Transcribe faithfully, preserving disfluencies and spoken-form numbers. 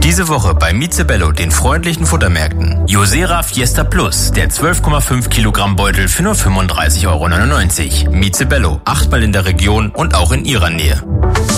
Diese Woche bei Mizebello, den freundlichen Futtermärkten. Josera Fiesta Plus, der zwölf Komma fünf Kilogramm Beutel für nur fünfunddreißig Euro neunundneunzig. Mizebello, achtmal in der Region und auch in Ihrer Nähe.